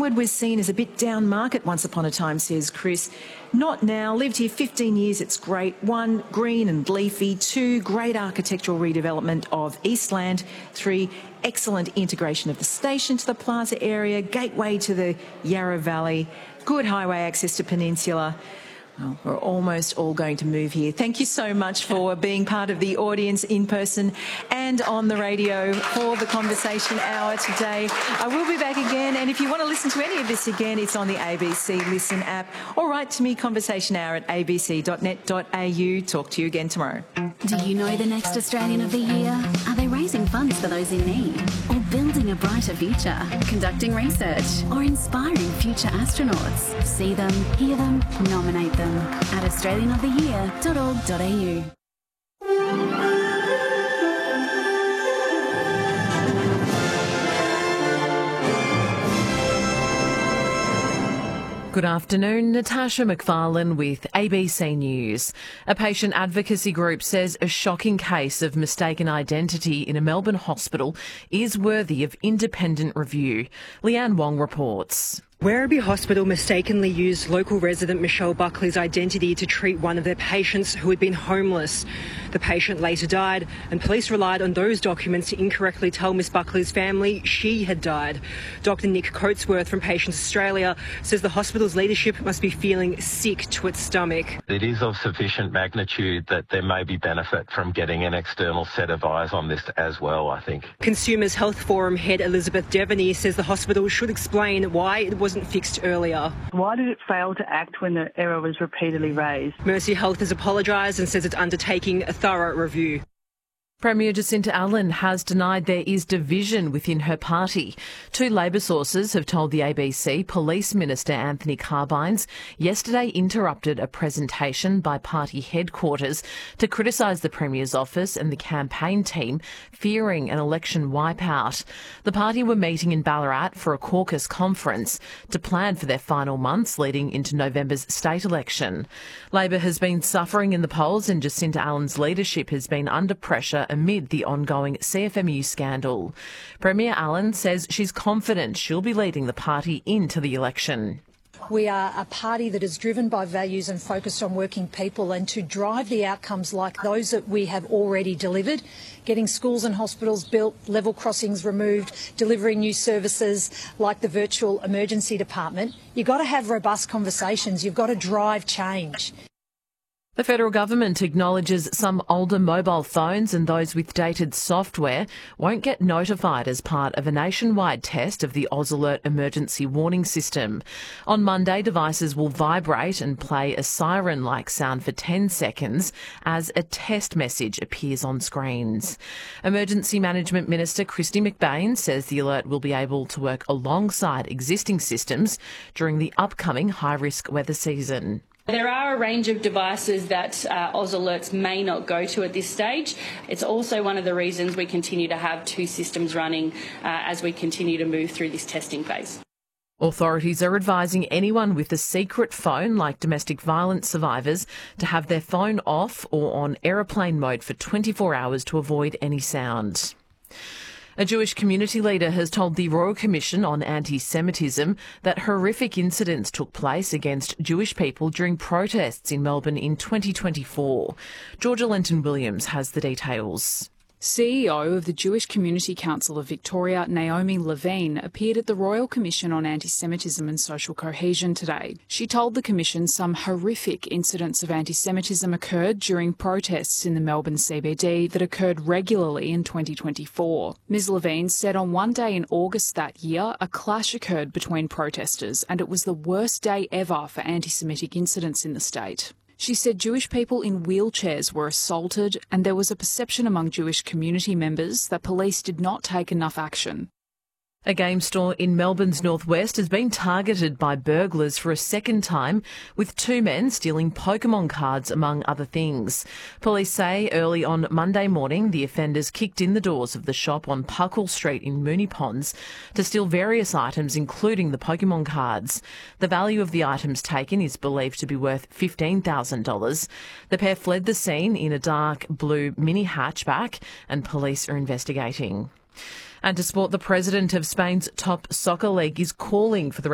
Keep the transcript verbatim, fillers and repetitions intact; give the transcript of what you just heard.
Collingwood was seen as a bit down market once upon a time, says Chris. Not now. Lived here fifteen years. It's great. One, green and leafy. Two, great architectural redevelopment of Eastland. Three, excellent integration of the station to the plaza area, gateway to the Yarra Valley, good highway access to Peninsula. Well, we're almost all going to move here. Thank you so much for being part of the audience in person and on the radio for the Conversation Hour today. I will be back again, and if you want to listen to any of this again, it's on the A B C Listen app, or write to me, conversation hour at a b c dot net dot a u. Talk to you again tomorrow. Do you know the next Australian of the Year? Are they raising funds for those in need? Or building a brighter future? Conducting research? Or inspiring future astronauts? See them, hear them, nominate them at australian of the year dot org dot a u. Good afternoon, Natasha McFarlane with A B C News. A patient advocacy group says a shocking case of mistaken identity in a Melbourne hospital is worthy of independent review. Leanne Wong reports. Werribee Hospital mistakenly used local resident Michelle Buckley's identity to treat one of their patients who had been homeless. The patient later died, and police relied on those documents to incorrectly tell Miss Buckley's family she had died. Doctor Nick Coatsworth from Patients Australia says the hospital's leadership must be feeling sick to its stomach. It is of sufficient magnitude that there may be benefit from getting an external set of eyes on this as well, I think. Consumers Health Forum head Elizabeth Devaney says the hospital should explain why it wasn't fixed earlier. Why did it fail to act when the error was repeatedly raised? Mercy Health has apologised and says it's undertaking a thorough review. Premier Jacinta Allen has denied there is division within her party. Two Labor sources have told the A B C Police Minister Anthony Carbines yesterday interrupted a presentation by party headquarters to criticise the Premier's office and the campaign team, fearing an election wipeout. The party were meeting in Ballarat for a caucus conference to plan for their final months leading into November's state election. Labor has been suffering in the polls, and Jacinta Allen's leadership has been under pressure amid the ongoing C F M U scandal. Premier Allen says she's confident she'll be leading the party into the election. We are a party that is driven by values and focused on working people, and to drive the outcomes like those that we have already delivered, getting schools and hospitals built, level crossings removed, delivering new services like the virtual emergency department. You've got to have robust conversations. You've got to drive change. The federal government acknowledges some older mobile phones and those with dated software won't get notified as part of a nationwide test of the Oz Alert emergency warning system. On Monday, devices will vibrate and play a siren-like sound for ten seconds as a test message appears on screens. Emergency Management Minister Kristy McBain says the alert will be able to work alongside existing systems during the upcoming high-risk weather season. There are a range of devices that uh, Oz Alerts may not go to at this stage. It's also one of the reasons we continue to have two systems running uh, as we continue to move through this testing phase. Authorities are advising anyone with a secret phone, like domestic violence survivors, to have their phone off or on aeroplane mode for twenty-four hours to avoid any sound. A Jewish community leader has told the Royal Commission on Anti-Semitism that horrific incidents took place against Jewish people during protests in Melbourne in twenty twenty-four. Georgia Lenton-Williams has the details. C E O of the Jewish Community Council of Victoria, Naomi Levine, appeared at the Royal Commission on Anti-Semitism and Social Cohesion today. She told the Commission some horrific incidents of anti-Semitism occurred during protests in the Melbourne C B D that occurred regularly in twenty twenty-four. Miz Levine said on one day in August that year, a clash occurred between protesters, and it was the worst day ever for anti-Semitic incidents in the state. She said Jewish people in wheelchairs were assaulted, and there was a perception among Jewish community members that police did not take enough action. A game store in Melbourne's northwest has been targeted by burglars for a second time, with two men stealing Pokemon cards, among other things. Police say early on Monday morning, the offenders kicked in the doors of the shop on Puckle Street in Moonee Ponds to steal various items, including the Pokemon cards. The value of the items taken is believed to be worth fifteen thousand dollars. The pair fled the scene in a dark blue mini hatchback, and police are investigating. And to sport, the president of Spain's top soccer league is calling for the